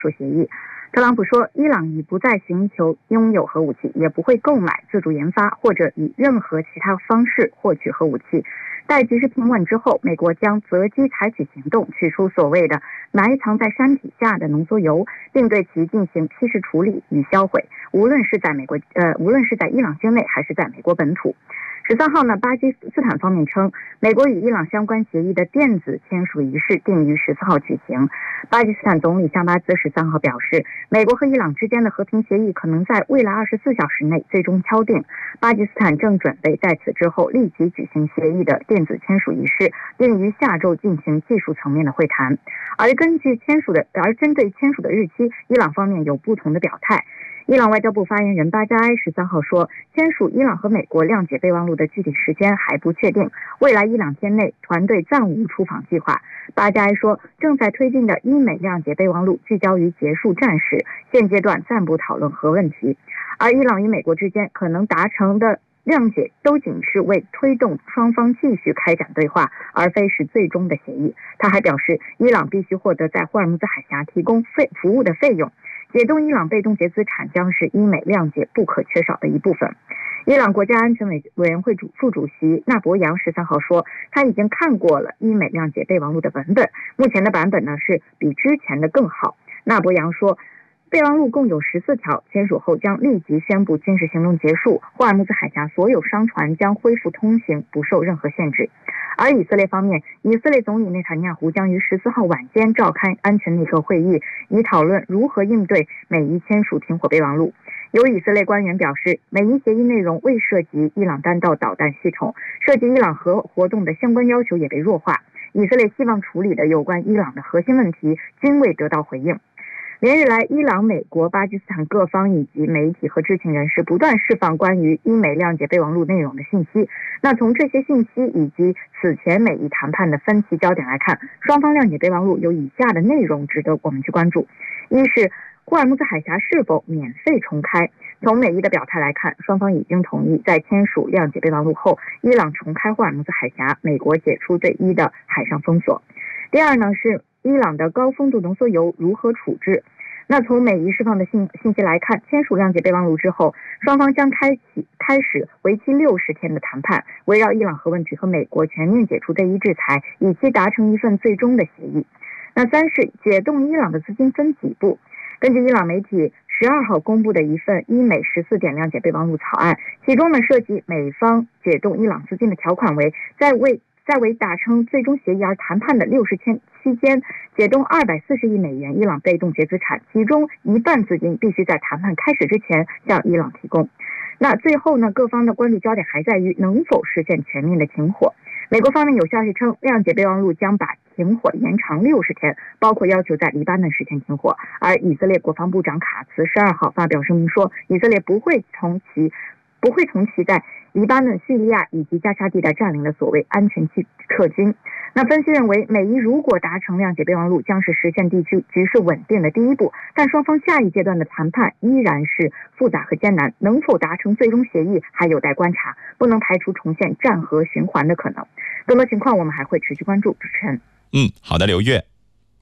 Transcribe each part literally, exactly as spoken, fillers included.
协议。特朗普说，伊朗已不再寻求拥有核武器，也不会购买、自主研发或者以任何其他方式获取核武器。待局势平稳之后，美国将择机采取行动，取出所谓的埋藏在山体下的浓缩铀，并对其进行批示处理与销毁，无论是在美国呃，无论是在伊朗境内还是在美国本土。十三号呢，巴基斯坦方面称，美国与伊朗相关协议的电子签署仪式定于十四号举行。巴基斯坦总理夏巴兹十三号表示，美国和伊朗之间的和平协议可能在未来二十四小时内最终敲定。巴基斯坦正准备在此之后立即举行协议的电子签署仪式，并于下周进行技术层面的会谈。而根据签署的，而针对签署的日期，伊朗方面有不同的表态。伊朗外交部发言人巴加埃十三号说，签署伊朗和美国谅解备忘录的具体时间还不确定，未来一两天内团队暂无出访计划。巴加埃说，正在推进的伊美谅解备忘录聚焦于结束战事，现阶段暂不讨论核问题。而伊朗与美国之间可能达成的谅解都仅是为推动双方继续开展对话，而非是最终的协议。他还表示，伊朗必须获得在霍尔木兹海峡提供费服务的费用，解冻伊朗被冻结资产将是伊美谅解不可缺少的一部分。伊朗国家安全委员会主副主席纳博扬十三号说，他已经看过了伊美谅解备忘录的文本，目前的版本呢是比之前的更好。纳博扬说，备忘录共有十四条，签署后将立即宣布军事行动结束，霍尔木兹海峡所有商船将恢复通行，不受任何限制。而以色列方面，以色列总理内塔尼亚胡将于十四号晚间召开安全内阁会议，以讨论如何应对美伊签署停火备忘录。有以色列官员表示，美伊协议内容未涉及伊朗弹道导弹系统，涉及伊朗核活动的相关要求也被弱化。以色列希望处理的有关伊朗的核心问题均未得到回应。连日来，伊朗、美国、巴基斯坦各方以及媒体和知情人士不断释放关于伊美谅解备忘录内容的信息。那从这些信息以及此前美伊谈判的分歧焦点来看，双方谅解备忘录有以下的内容值得我们去关注。一是霍尔木兹海峡是否免费重开。从美伊的表态来看，双方已经同意在签署谅解备忘录后，伊朗重开霍尔木兹海峡，美国解除对伊的海上封锁。第二呢是伊朗的高丰度浓缩铀如何处置。那从美伊释放的信信息来看，签署谅解备忘录之后，双方将开启开始为期六十天的谈判，围绕伊朗核问题和美国全面解除对伊制裁，以期达成一份最终的协议。那三是解冻伊朗的资金分几步。根据伊朗媒体十二号公布的一份伊美十四点谅解备忘录草案，其中呢涉及美方解冻伊朗资金的条款为，在为在为达成最终协议而谈判的六十天期间，解冻二百四十亿美元伊朗被冻结资产，其中一半资金必须在谈判开始之前向伊朗提供。那最后呢，各方的关注焦点还在于能否实现全面的停火。美国方面有消息称，谅解备忘录将把停火延长六十天，包括要求在黎巴嫩实现停火。而以色列国防部长卡茨十二号发表声明说，以色列不会从其不会从其在黎巴嫩、叙利亚以及加沙地带占领的所谓安全期撤军。那分析认为，美伊如果达成谅解备忘录，将是实现地区局势稳定的第一步，但双方下一阶段的谈判依然是复杂和艰难，能否达成最终协议还有待观察，不能排除重现战核循环的可能。更多情况我们还会持续关注。主持人， 嗯，好的，刘月。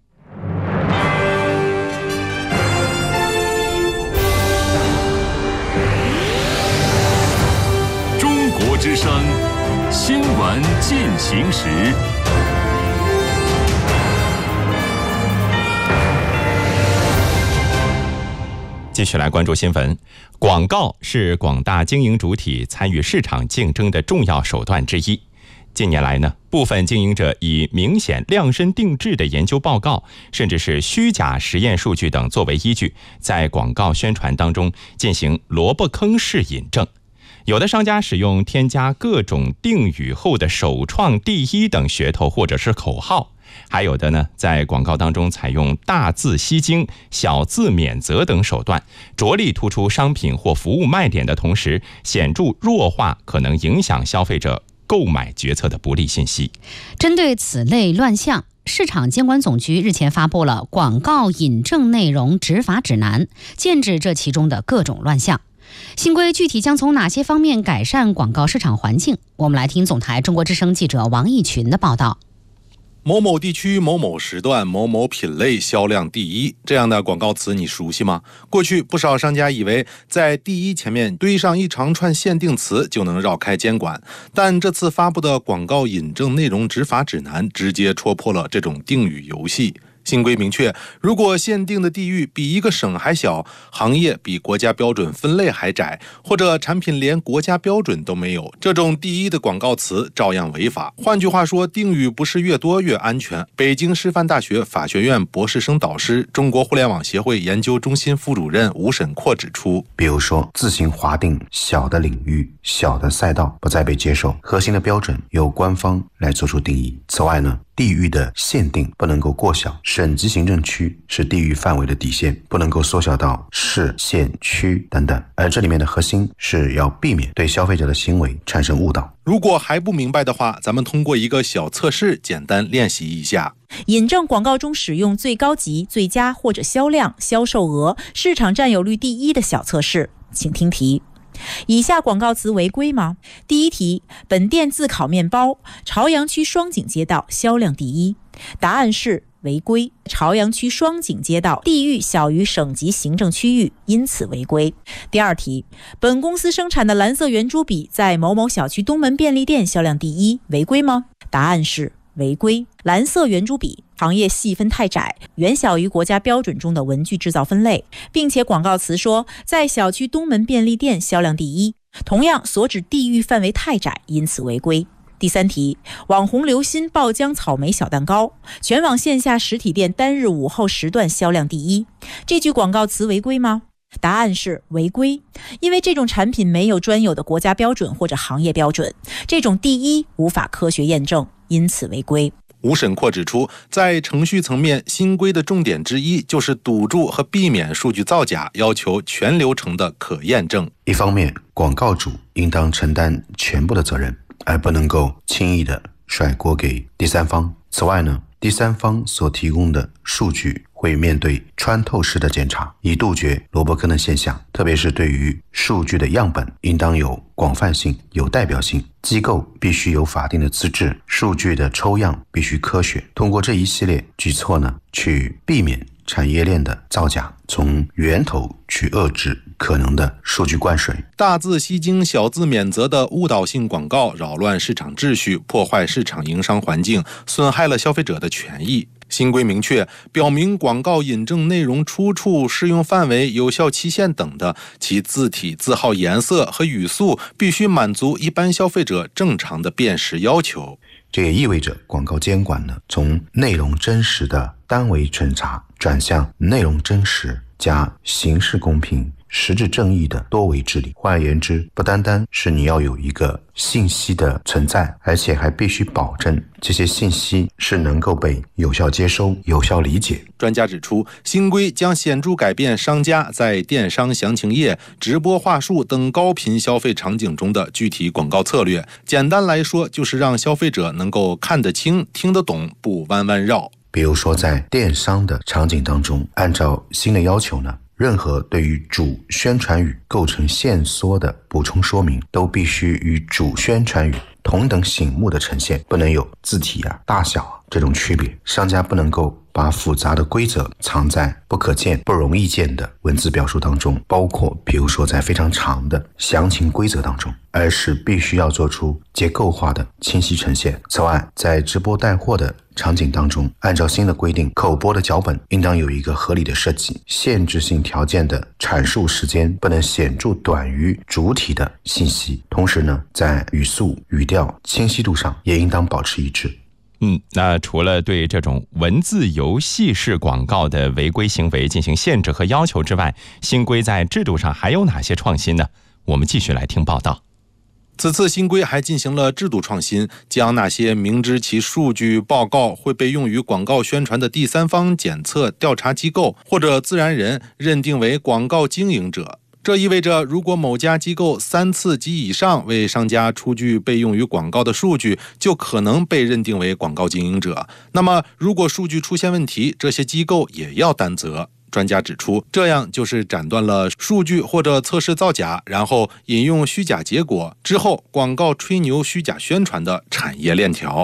中国之声新闻进行时。 继续来关注新闻。广告是广大经营主体参与市场竞争的重要手段之一。近年来呢，部分经营者以明显量身定制的研究报告，甚至是虚假实验数据等作为依据，在广告宣传当中进行萝卜坑式引证。有的商家使用添加各种定语后的首创第一等噱头或者是口号，还有的呢，在广告当中采用大字吸睛、小字免责等手段，着力突出商品或服务卖点的同时，显著弱化可能影响消费者购买决策的不利信息。 针对此类乱象，市场监管总局日前发布了《广告引证内容执法指南》，禁止这其中的各种乱象。新规具体将从哪些方面改善广告市场环境？我们来听总台中国之声记者王义群的报道。 某某地区某某时段某某品类销量第一，这样的广告词你熟悉吗？过去不少商家以为在第一前面堆上一长串限定词就能绕开监管，但这次发布的广告引证内容执法指南直接戳破了这种定语游戏。新规明确，如果限定的地域比一个省还小，行业比国家标准分类还窄，或者产品连国家标准都没有，这种第一的广告词照样违法。换句话说，定语不是越多越安全。北京师范大学法学院博士生导师、中国互联网协会研究中心副主任吴沈阔指出， 比如说自行划定小的领域、小的赛道不再被接受，核心的标准由官方来做出定义。此外呢，地域的限定不能够过小，省级行政区是地域范围的底线，不能够缩小到市、县、区等等。而这里面的核心是要避免对消费者的行为产生误导。 如果还不明白的话，咱们通过一个小测试简单练习一下。 引证广告中使用最高级、最佳或者销量、销售额、市场占有率第一的小测试，请听题。以下广告词违规吗？第一题，本店自烤面包，朝阳区双井街道销量第一。答案是违规。朝阳区双井街道地域小于省级行政区域，因此违规。第二题，本公司生产的蓝色圆珠笔在某某小区东门便利店销量第一，违规吗？答案是违规。蓝色圆珠笔行业细分太窄，远小于国家标准中的文具制造分类，并且广告词说在小区东门便利店销量第一，同样所指地域范围太窄，因此违规。第三题，网红刘鑫爆浆草莓小蛋糕，全网线下实体店单日午后时段销量第一，这句广告词违规吗？答案是违规，因为这种产品没有专有的国家标准或者行业标准，这种第一无法科学验证，因此违规。 吴沈阔指出，在程序层面，新规的重点之一就是堵住和避免数据造假，要求全流程的可验证。 一方面，广告主应当承担全部的责任，而不能够轻易的甩锅给第三方。此外呢，第三方所提供的数据会面对穿透式的检查，以杜绝萝卜坑的现象。特别是对于数据的样本，应当有广泛性、有代表性，机构必须有法定的资质，数据的抽样必须科学。通过这一系列举措呢，去避免产业链的造假，从源头去遏制可能的数据灌水。 大字吸睛、小字免责的误导性广告扰乱市场秩序，破坏市场营商环境，损害了消费者的权益。新规明确，表明广告引证内容出处、适用范围、有效期限等的，其字体、字号颜色和语速必须满足一般消费者正常的辨识要求。 这也意味着广告监管呢，从内容真实的单维审查转向内容真实加形式公平、实质正义的多维治理。换而言之，不单单是你要有一个信息的存在，而且还必须保证这些信息是能够被有效接收、有效理解。 专家指出，新规将显著改变商家在电商详情页、直播话术等高频消费场景中的具体广告策略。简单来说，就是让消费者能够看得清、听得懂，不弯弯绕。 比如说在电商的场景当中，按照新的要求呢，任何对于主宣传语构成限缩的补充说明，都必须与主宣传语同等醒目的呈现，不能有字体啊、大小啊这种区别。商家不能够把复杂的规则藏在不可见、不容易见的文字表述当中，包括比如说在非常长的详情规则当中，而是必须要做出结构化的清晰呈现。此外，在直播带货的场景当中，按照新的规定，口播的脚本应当有一个合理的设计，限制性条件的阐述时间不能显著短于主体的信息。同时呢，在语速、语调、清晰度上也应当保持一致。 嗯，那除了对这种文字游戏式广告的违规行为进行限制和要求之外，新规在制度上还有哪些创新呢？我们继续来听报道。 此次新规还进行了制度创新，将那些明知其数据报告会被用于广告宣传的第三方检测调查机构或者自然人认定为广告经营者。这意味着，如果某家机构三次及以上为商家出具被用于广告的数据，就可能被认定为广告经营者。那么，如果数据出现问题，这些机构也要担责。专家指出，这样就是斩断了数据或者测试造假，然后引用虚假结果之后广告吹牛虚假宣传的产业链条。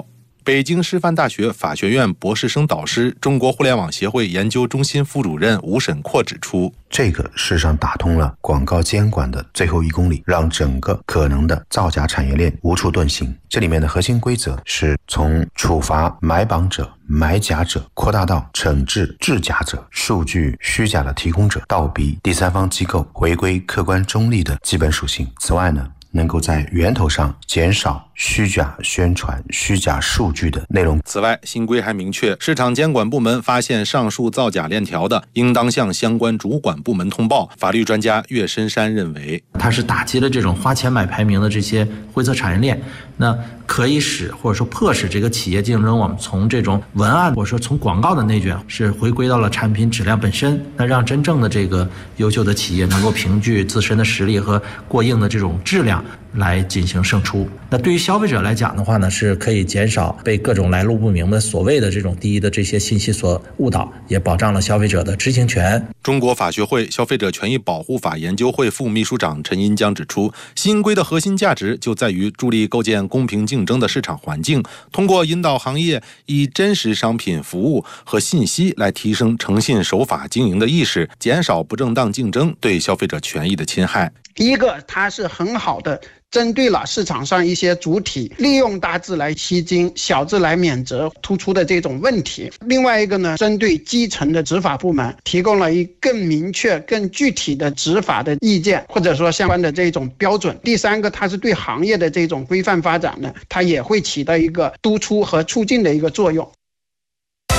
北京师范大学法学院博士生导师、中国互联网协会研究中心副主任吴沈阔指出， 这个事实上打通了广告监管的最后一公里，让整个可能的造假产业链无处遁形。这里面的核心规则是从处罚买榜者、买假者扩大到惩治制假者、数据虚假的提供者，倒逼第三方机构回归客观中立的基本属性。此外呢，能够在源头上减少虚假宣传、虚假数据的内容。 此外，新规还明确，市场监管部门发现上述造假链条的，应当向相关主管部门通报。法律专家岳深山认为， 它是打击了这种花钱买排名的这些灰色产业链，那可以使或者说迫使这个企业竞争，我们从这种文案或者说从广告的内卷，是回归到了产品质量本身，那让真正的这个优秀的企业能够凭据自身的实力和过硬的这种质量来进行胜出。那对于消费者来讲的话呢，是可以减少被各种来路不明的所谓的这种低的这些信息所误导，也保障了消费者的知情权。 中国法学会消费者权益保护法研究会副秘书长陈银江指出，新规的核心价值就在于助力构建公平竞争的市场环境，通过引导行业以真实商品、服务和信息来提升诚信守法经营的意识，减少不正当竞争对消费者权益的侵害。 第一个，它是很好的针对了市场上一些主体利用大字来吸金、小字来免责突出的这种问题。另外一个呢，针对基层的执法部门提供了一更明确、更具体的执法的意见，或者说相关的这种标准。第三个，它是对行业的这种规范发展呢，它也会起到一个督促和促进的一个作用。